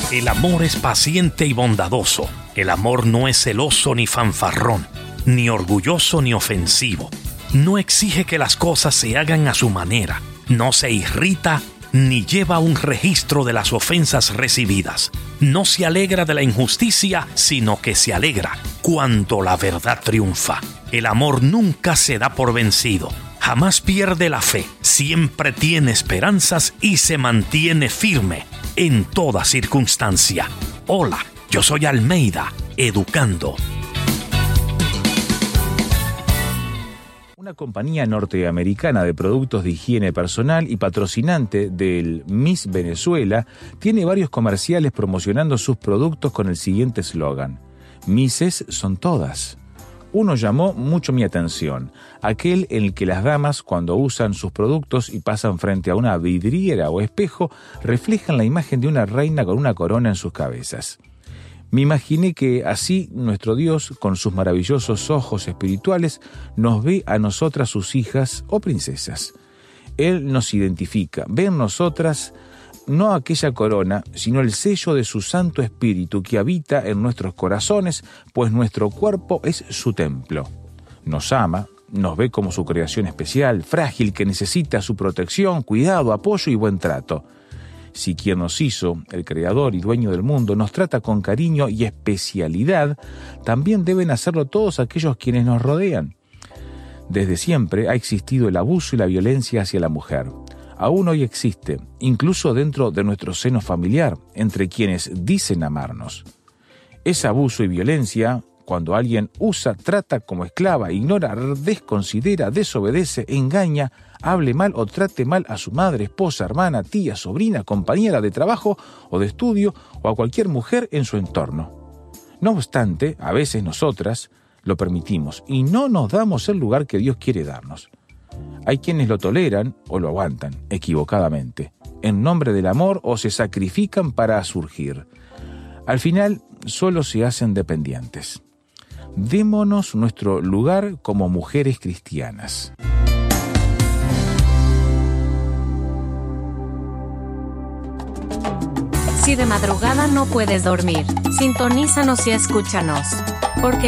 El amor es paciente y bondadoso. El amor no es celoso ni fanfarrón, ni orgulloso ni ofensivo. No exige que las cosas se hagan a su manera. No se irrita ni lleva un registro de las ofensas recibidas. No se alegra de la injusticia, sino que se alegra cuando la verdad triunfa. El amor nunca se da por vencido. Jamás pierde la fe, siempre tiene esperanzas y se mantiene firme en toda circunstancia. Hola, yo soy Almeida, educando. Una compañía norteamericana de productos de higiene personal y patrocinante del Miss Venezuela tiene varios comerciales promocionando sus productos con el siguiente eslogan: Misses son todas. Uno llamó mucho mi atención, aquel en el que las damas, cuando usan sus productos y pasan frente a una vidriera o espejo, reflejan la imagen de una reina con una corona en sus cabezas. Me imaginé que así nuestro Dios, con sus maravillosos ojos espirituales, nos ve a nosotras sus hijas o princesas. Él nos identifica, ve en nosotras no aquella corona, sino el sello de su Santo Espíritu que habita en nuestros corazones, pues nuestro cuerpo es su templo. Nos ama, nos ve como su creación especial, frágil, que necesita su protección, cuidado, apoyo y buen trato. Si quien nos hizo, el Creador y Dueño del mundo, nos trata con cariño y especialidad, también deben hacerlo todos aquellos quienes nos rodean. Desde siempre ha existido el abuso y la violencia hacia la mujer. Aún hoy existe, incluso dentro de nuestro seno familiar, entre quienes dicen amarnos. Ese abuso y violencia, cuando alguien usa, trata como esclava, ignora, desconsidera, desobedece, engaña, hable mal o trate mal a su madre, esposa, hermana, tía, sobrina, compañera de trabajo o de estudio o a cualquier mujer en su entorno. No obstante, a veces nosotras lo permitimos y no nos damos el lugar que Dios quiere darnos. Hay quienes lo toleran o lo aguantan, equivocadamente, en nombre del amor o se sacrifican para surgir. Al final, solo se hacen dependientes. Démonos nuestro lugar como mujeres cristianas. Si de madrugada no puedes dormir, sintonízanos y escúchanos, porque